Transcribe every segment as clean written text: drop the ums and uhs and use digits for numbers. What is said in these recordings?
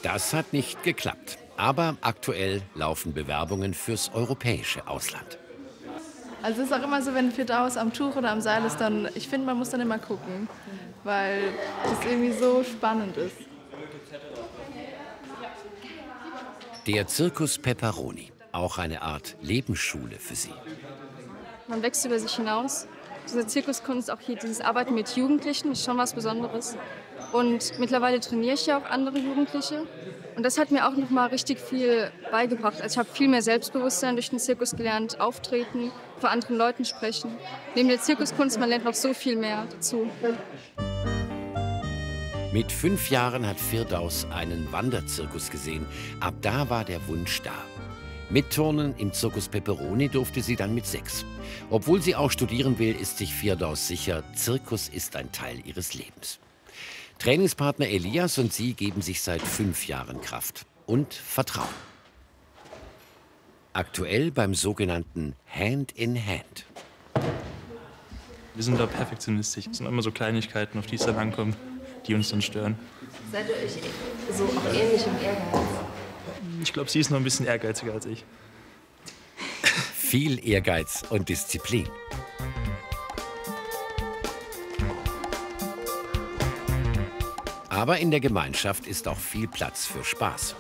Das hat nicht geklappt. Aber aktuell laufen Bewerbungen fürs europäische Ausland. Also es ist auch immer so, wenn Firdaus am Tuch oder am Seil ist, dann, ich finde, man muss dann immer gucken, weil das irgendwie so spannend ist. Der Circus Pepperoni, auch eine Art Lebensschule für sie. Man wächst über sich hinaus. Diese Zirkuskunst, auch hier dieses Arbeiten mit Jugendlichen, ist schon was Besonderes. Und mittlerweile trainiere ich ja auch andere Jugendliche. Und das hat mir auch noch mal richtig viel beigebracht. Also ich habe viel mehr Selbstbewusstsein durch den Zirkus gelernt, auftreten, vor anderen Leuten sprechen. Neben der Zirkuskunst, man lernt noch so viel mehr dazu. Mit 5 Jahren hat Firdaus einen Wanderzirkus gesehen. Ab da war der Wunsch da. Mitturnen im Circus Pepperoni durfte sie dann mit 6. Obwohl sie auch studieren will, ist sich Firdaus sicher, Zirkus ist ein Teil ihres Lebens. Trainingspartner Elias und sie geben sich seit 5 Jahren Kraft und Vertrauen. Aktuell beim sogenannten Hand in Hand. Wir sind da perfektionistisch. Es sind immer so Kleinigkeiten, auf die es dann ankommt, die uns dann stören. Seid ihr euch so auch ähnlich im Ehrgeiz? Ich glaube, sie ist noch ein bisschen ehrgeiziger als ich. Viel Ehrgeiz und Disziplin. Aber in der Gemeinschaft ist auch viel Platz für Spaß.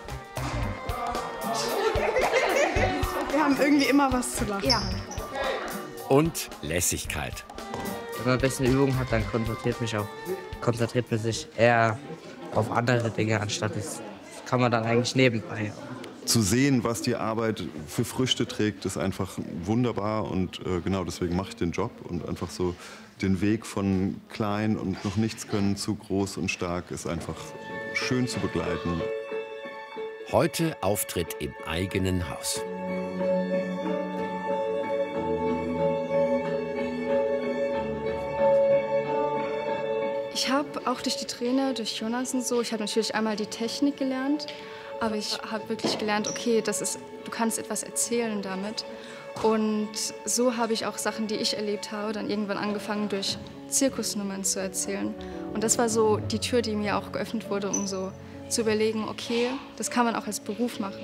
Wir haben irgendwie immer was zu lachen. Ja. Und Lässigkeit. Wenn man ein bisschen Übung hat, dann konzentriert man sich eher auf andere Dinge, anstatt das kann man dann eigentlich nebenbei. Zu sehen, was die Arbeit für Früchte trägt, ist einfach wunderbar. Und genau deswegen mache ich den Job. Und einfach so den Weg von klein und noch nichts können zu groß und stark ist einfach schön zu begleiten. Heute Auftritt im eigenen Haus. Ich habe auch durch die Trainer, durch Jonas und so, ich habe natürlich einmal die Technik gelernt, aber ich habe wirklich gelernt, okay, du kannst etwas erzählen damit. Und so habe ich auch Sachen, die ich erlebt habe, dann irgendwann angefangen, durch Zirkusnummern zu erzählen. Und das war so die Tür, die mir auch geöffnet wurde, um so zu überlegen, okay, das kann man auch als Beruf machen.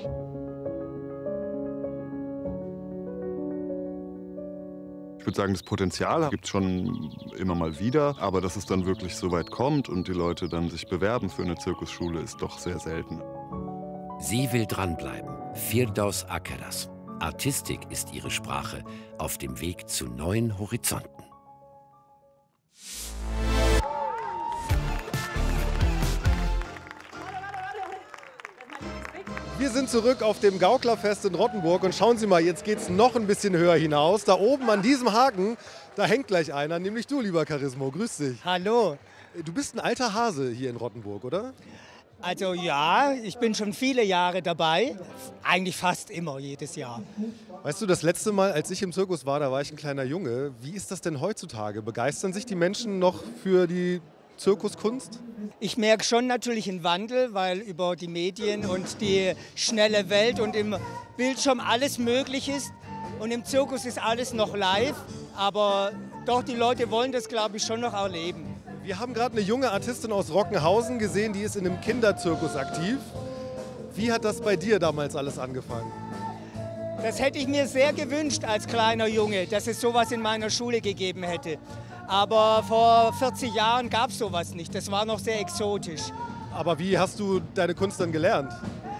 Ich würde sagen, das Potenzial gibt es schon immer mal wieder, aber dass es dann wirklich so weit kommt und die Leute dann sich bewerben für eine Zirkusschule, ist doch sehr selten. Sie will dranbleiben. Firdaus Akaras. Artistik ist ihre Sprache auf dem Weg zu neuen Horizonten. Wir sind zurück auf dem Gauklerfest in Rottenburg und schauen Sie mal, jetzt geht es noch ein bisschen höher hinaus. Da oben an diesem Haken, da hängt gleich einer, nämlich du, lieber Charismo. Grüß dich. Hallo. Du bist ein alter Hase hier in Rottenburg, oder? Also ja, ich bin schon viele Jahre dabei, eigentlich fast immer, jedes Jahr. Weißt du, das letzte Mal, als ich im Zirkus war, da war ich ein kleiner Junge. Wie ist das denn heutzutage? Begeistern sich die Menschen noch für die Zirkuskunst? Ich merke schon natürlich einen Wandel, weil über die Medien und die schnelle Welt und im Bildschirm alles möglich ist. Und im Zirkus ist alles noch live, aber doch, die Leute wollen das, glaube ich, schon noch erleben. Wir haben gerade eine junge Artistin aus Rockenhausen gesehen, die ist in einem Kinderzirkus aktiv. Wie hat das bei dir damals alles angefangen? Das hätte ich mir sehr gewünscht als kleiner Junge, dass es sowas in meiner Schule gegeben hätte. Aber vor 40 Jahren gab es sowas nicht, das war noch sehr exotisch. Aber wie hast du deine Kunst dann gelernt?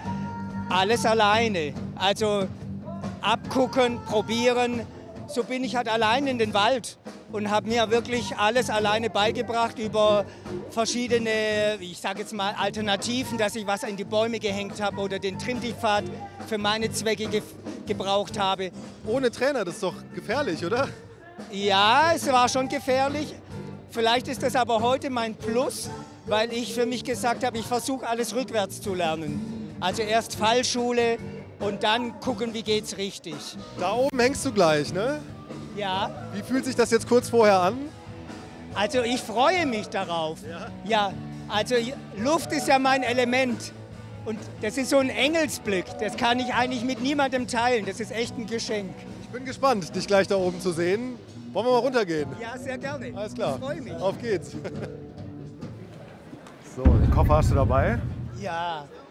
Alles alleine, also abgucken, probieren. So bin ich halt allein in den Wald und habe mir wirklich alles alleine beigebracht über verschiedene, ich sage jetzt mal, Alternativen, dass ich was in die Bäume gehängt habe oder den Trinity-Pfad für meine Zwecke gebraucht habe. Ohne Trainer, das ist doch gefährlich, oder? Ja, es war schon gefährlich. Vielleicht ist das aber heute mein Plus, weil ich für mich gesagt habe, ich versuche alles rückwärts zu lernen. Also erst Fallschule und dann gucken, wie geht's richtig. Da oben hängst du gleich, ne? Ja. Wie fühlt sich das jetzt kurz vorher an? Also ich freue mich darauf. Ja, also Luft ist ja mein Element. Und das ist so ein Engelsblick. Das kann ich eigentlich mit niemandem teilen. Das ist echt ein Geschenk. Ich bin gespannt, dich gleich da oben zu sehen. Wollen wir mal runtergehen? Ja, sehr gerne. Alles klar. Ich freue mich. Auf geht's. So, den Koffer hast du dabei? Ja.